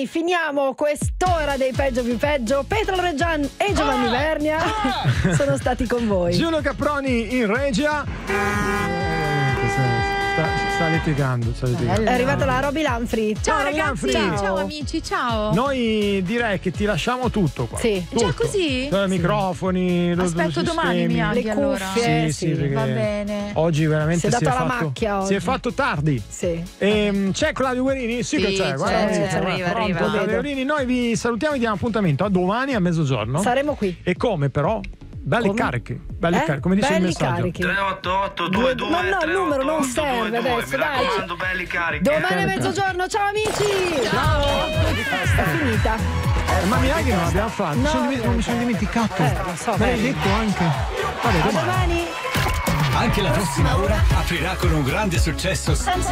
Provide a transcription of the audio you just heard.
finiamo quest'ora dei peggio più peggio. Pietro Reggian e Giovanni Vernia sono stati con voi. Giulio Caproni in regia. Sta litigando. È arrivata la Roby Lanfri. Ciao ragazzi. ragazzi, ciao amici, ciao. Noi direi che ti lasciamo tutto qua. Sì. Tutto. Già così? Microfoni, Aspetto domani mi Le aghi allora. cuffie. Sì, perché Va bene. oggi veramente Si è si è data la fatto macchia si è oggi. fatto tardi. Sì. C'è Claudio Guerini? Sì, che c'è, guarda. arriva. Claudio Guerini, noi vi salutiamo e diamo appuntamento a domani a mezzogiorno. Saremo qui. E come però? Belli Come? carichi, come dice belli il messaggio. carichi. 38822 Ma no, il numero non serve adesso, mi dai. raccomando, belli carichi. Domani a mezzogiorno, ciao amici! Ciao! È finita. Ma mi sa che non l'abbiamo fatto. No, mi sono dimenticato. lo so, Me l'hai bene. detto anche. Vabbè, A domani. domani! Anche la prossima ora aprirà con un grande successo